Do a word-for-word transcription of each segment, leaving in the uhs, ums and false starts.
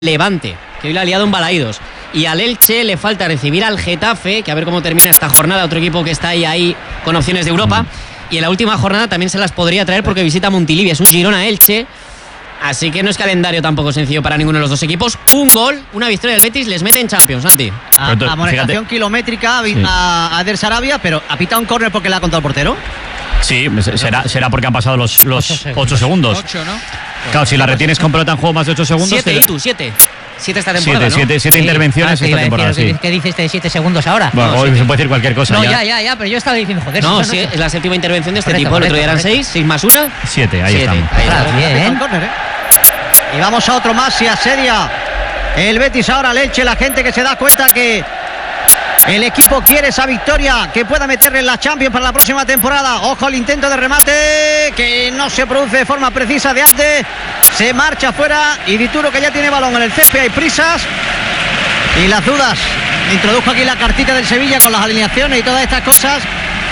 Levante, que hoy le ha liado un Balaídos. Y al Elche le falta recibir al Getafe, que a ver cómo termina esta jornada, otro equipo que está ahí, ahí con opciones de Europa. Y en la última jornada también se las podría traer porque visita Montilivi, es un Girona-Elche. Así que no es calendario tampoco sencillo para ninguno de los dos equipos. Un gol, una victoria del Betis, les mete en Champions, Santi. A, amonestación kilométrica a, sí. a Ader Sarabia, pero ha pitado un córner porque le ha contado el portero. Sí, será, será porque han pasado los, los ocho segundos. ocho, ¿no? Claro, si la retienes con pelota en juego más de ocho segundos. Siete, y tú, siete. Siete esta temporada, siete, ¿no? siete, siete sí. intervenciones ah, esta temporada, decir, sí. ¿Qué dices de siete segundos ahora? Bueno, no, hoy siete. se puede decir cualquier cosa. No, ya, ya, ya, ya, pero yo estaba diciendo, joder. No, eso sí, no es la séptima intervención de este correcto, tipo. El otro día eran correcto. seis, seis más una. Siete, ahí Siete. estamos. Ahí está. Ah, bien, ¿eh? Córner, ¿eh? Y vamos a otro más y asedia el Betis ahora, Leche, la gente que se da cuenta que el equipo quiere esa victoria que pueda meterle en la Champions para la próxima temporada. Ojo al intento de remate que no se produce de forma precisa de Abde. Se marcha fuera y Dituro, que ya tiene balón en el césped, hay prisas y las dudas. Introdujo aquí la cartita del Sevilla con las alineaciones y todas estas cosas.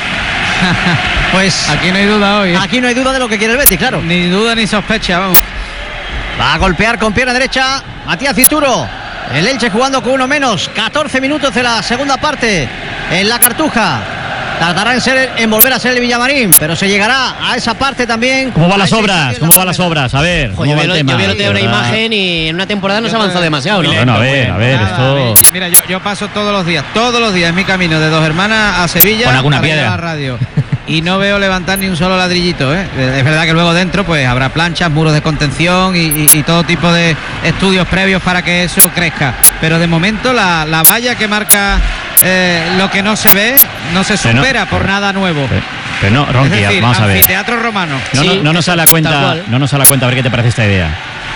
Pues aquí no hay duda hoy, ¿eh? Aquí no hay duda de lo que quiere el Betis, claro. Ni duda ni sospecha, vamos. Va a golpear con pierna derecha Matías Dituro. El Elche jugando con uno menos. catorce minutos de la segunda parte en la Cartuja. Tardará en, ser, en volver a ser el Villamarín, pero se llegará a esa parte también. ¿Cómo van las obras? ¿Cómo van las obras? A ver, ¿cómo va el tema? Yo vi el otro día una imagen y en una temporada no se ha avanzado demasiado, ¿no? Bueno, a ver, a ver, Nada, esto... Mira, yo, yo paso todos los días, todos los días en mi camino de Dos Hermanas a Sevilla. Con alguna para ir a piedra. la radio. Y no veo levantar ni un solo ladrillito, ¿eh? Es verdad que luego dentro pues habrá planchas, muros de contención y, y, y todo tipo de estudios previos para que eso crezca. Pero de momento la, la valla que marca eh, lo que no se ve no se supera no, por nada nuevo. Pero, pero no, Ronqui, es decir, vamos a ver. Anfiteatro romano. No, no, no nos sale a cuenta, no nos sale a cuenta a ver qué te parece esta idea.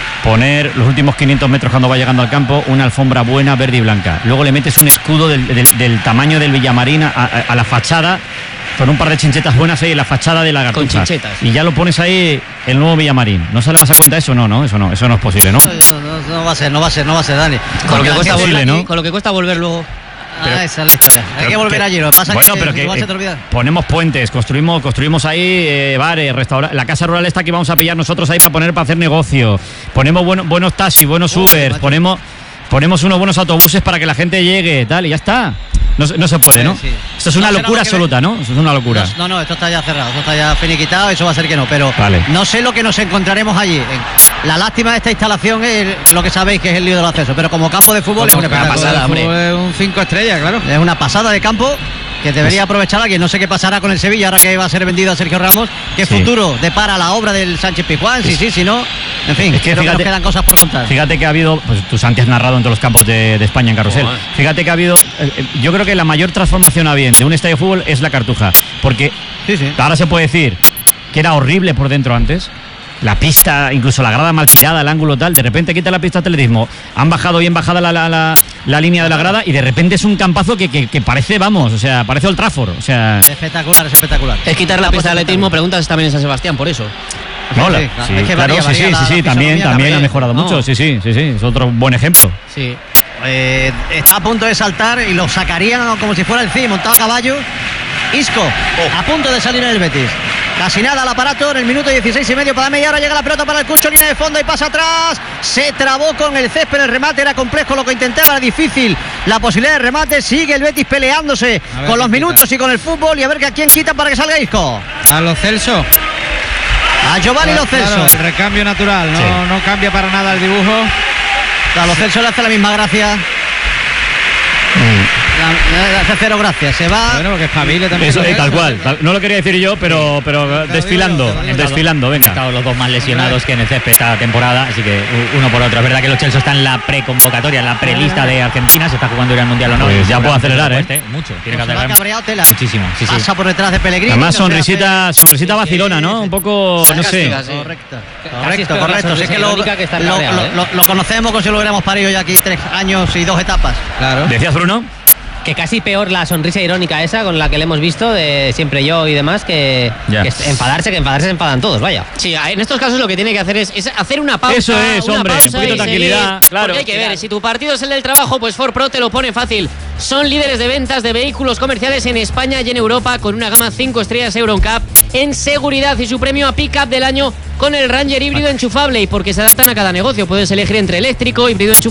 Poner los últimos quinientos metros cuando va llegando al campo una alfombra buena, verde y blanca. Luego le metes un escudo del, del, del tamaño del Villamarín a, a, a la fachada, con un par de chinchetas buenas ahí en la fachada de la Cartuja. Y ya lo pones ahí el nuevo Villamarín. ¿No sale más a cuenta eso? No, no, eso no, eso no es posible, ¿no? No, no, no va a ser, no va a ser, no va a ser, Dani. Con lo que cuesta posible, volver, ¿no? Con lo que cuesta volver luego. Pero, ah, esa es la historia. Hay pero, que volver que, allí. Lo que pasa bueno, es que, pero que igual eh, se te olvida. Ponemos puentes, construimos, construimos ahí eh, bares, restaurantes. La casa rural esta que vamos a pillar nosotros ahí para poner para hacer negocio. Ponemos bueno, buenos taxis, buenos uh, Ubers, ponemos, ponemos unos buenos autobuses para que la gente llegue, tal, y ya está. No, no se puede, ¿no? Sí. Esto es una no locura absoluta, ¿no? Eso es una locura. No, no, esto está ya cerrado, esto está ya finiquitado, eso va a ser que no, pero vale. No sé lo que nos encontraremos allí. La lástima de esta instalación es lo que sabéis que es el lío del acceso, pero como campo de fútbol es una pasada, hombre. Es un cinco estrellas, claro. Es una pasada de campo que debería aprovechar alguien. No sé qué pasará con el Sevilla ahora que va a ser vendido a Sergio Ramos. ¿Qué sí. futuro depara la obra del Sánchez Pizjuán? Sí, sí, sí, no. En fin, es que, creo fíjate, que nos quedan cosas por contar. Fíjate que ha habido, pues tú Santi has narrado en todos los campos de, de España en carrusel. Oh, eh. Fíjate que ha habido, eh, yo creo que la mayor transformación a bien de un estadio de fútbol es la Cartuja. Porque sí, sí. ahora se puede decir que era horrible por dentro antes. La pista, incluso la grada mal tirada, el ángulo tal, de repente quita la pista de atletismo, han bajado bien bajada la, la, la, la línea de la grada y de repente es un campazo que, que, que parece, vamos, o sea, parece Old Trafford, o sea... Espectacular, es espectacular. Es quitar la pista de atletismo, preguntas también en San Sebastián, por eso. No, la, sí, sí, es que claro, varía, sí, sí, sí, sí, también, también ha mejorado no. mucho, sí, sí, sí, sí, es otro buen ejemplo. Sí. Eh, está a punto de saltar y lo sacarían como si fuera el C I, montado a caballo. Isco, oh. a punto de salir en el Betis. Casi nada al aparato en el minuto dieciséis y medio para media. Ahora llega la pelota para el Cucho, línea de fondo y pasa atrás. Se trabó con el césped, el remate era complejo, lo que intentaba era difícil. La posibilidad de remate, sigue el Betis peleándose con los minutos quita. y con el fútbol. Y a ver a quién quitan para que salga Isco. A Lo Celso. A Giovanni Lo Celso. Claro, el recambio natural, no, sí. no cambia para nada el dibujo. A Lo Celso le hace la misma gracia. La, hace cero gracias, se va. Bueno, porque espabile también. Eso, eh, tal cual, tal, no lo quería decir yo, pero, pero desfilando, desfilando, venga. Han estado los dos más lesionados que en el césped esta temporada, así que uno por otro. Es verdad que los Chelsea están en la preconvocatoria, en la prelista de Argentina, se está jugando ya el Mundial o no. Pues ya puede acelerar, ¿eh? Mucho, tiene que acelerar muchísimo. Sí, sí. Pasa por detrás de Pellegrini. Además, sonrisita, sonrisita vacilona, ¿no? Un poco, no sé. Correcto, correcto, correcto. Es que lo, lo, lo, lo conocemos como si lo hubiéramos parido ya aquí tres años y dos etapas. Claro. ¿Decías, Bruno? Que casi peor la sonrisa irónica esa con la que le hemos visto de siempre yo y demás, que, yeah. que enfadarse, que enfadarse se enfadan todos, vaya. Sí, en estos casos lo que tiene que hacer es, es hacer una pausa. Eso es, una hombre, pausa un poquito de tranquilidad, seguir, claro. Porque hay que ver, si tu partido es el del trabajo, pues Ford Pro te lo pone fácil. Son líderes de ventas de vehículos comerciales en España y en Europa con una gama cinco estrellas Euro N C A P en seguridad y su premio a Pick Up del año con el Ranger híbrido enchufable y porque se adaptan a cada negocio. Puedes elegir entre eléctrico, híbrido enchufable